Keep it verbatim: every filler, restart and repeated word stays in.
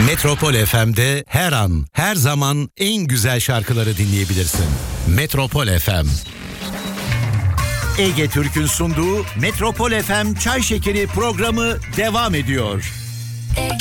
Metropol F M'de her an, her zaman en güzel şarkıları dinleyebilirsin. Metropol F M. Ege Türk'ün sunduğu Metropol F M Çay Şekeri programı devam ediyor.